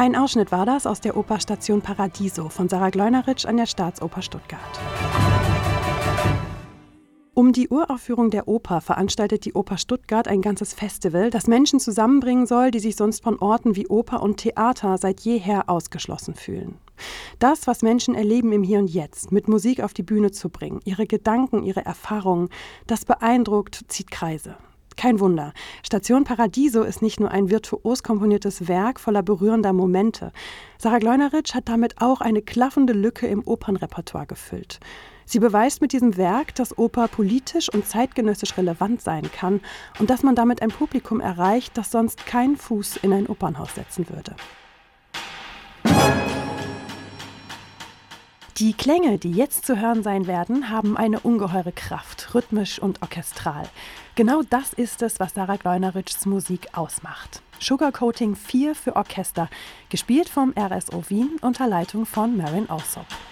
Ein Ausschnitt war das aus der Oper Station Paradiso von Sarah Gleunerich an der Staatsoper Stuttgart. Um die Uraufführung der Oper veranstaltet die Oper Stuttgart ein ganzes Festival, das Menschen zusammenbringen soll, die sich sonst von Orten wie Oper und Theater seit jeher ausgeschlossen fühlen. Das, was Menschen erleben im Hier und Jetzt, mit Musik auf die Bühne zu bringen, ihre Gedanken, ihre Erfahrungen, das beeindruckt, zieht Kreise. Kein Wunder, Station Paradiso ist nicht nur ein virtuos komponiertes Werk voller berührender Momente. Sarah Gleunerich hat damit auch eine klaffende Lücke im Opernrepertoire gefüllt. Sie beweist mit diesem Werk, dass Oper politisch und zeitgenössisch relevant sein kann und dass man damit ein Publikum erreicht, das sonst keinen Fuß in ein Opernhaus setzen würde. Die Klänge, die jetzt zu hören sein werden, haben eine ungeheure Kraft, rhythmisch und orchestral. Genau das ist es, was Sarah Gleunerich Musik ausmacht. Sugarcoating 4 für Orchester, gespielt vom RSO Wien unter Leitung von Marin Alsop.